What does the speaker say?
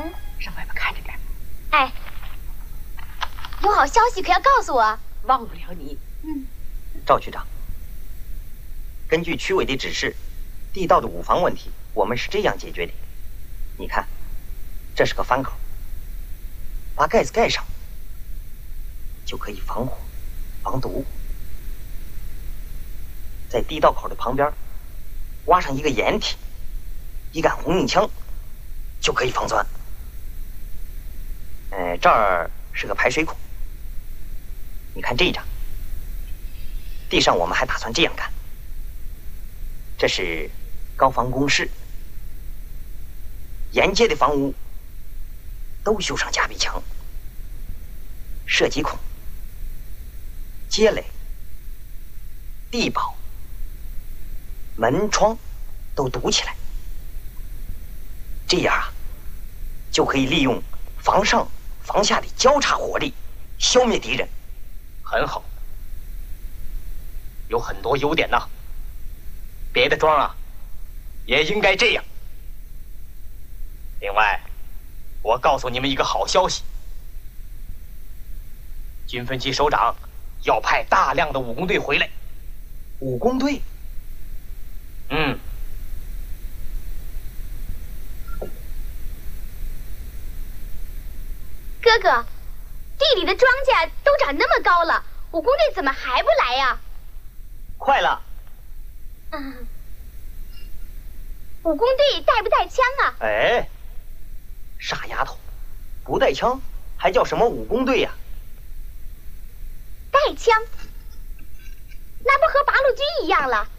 上外边看着点。 哎，有好消息可要告诉我。 忘不了你。 赵局长，根据区委的指示，地道的五防问题我们是这样解决的。你看，这是个翻口，把盖子盖上，就可以防火、防毒。在地道口的旁边挖上一个掩体，一杆红缨枪，就可以防钻。这儿是个排水孔，你看这张。地上我们还打算这样干，这是高防工事，沿街的房屋都修上夹壁墙、射击孔、街垒、地堡、门窗都堵起来，这样啊，就可以利用房上房下的交叉火力消灭敌人。 很好，有很多优点呐。别的庄啊，也应该这样。另外，我告诉你们一个好消息，军分区首长要派大量的武工队回来。 武工队？ 哥哥，地里的庄稼都长那么高了，武工队怎么还不来呀？ 快了。 武工队带不带枪啊？ 哎，傻丫头，不带枪还叫什么武工队呀？ 带枪，那不和八路军一样了？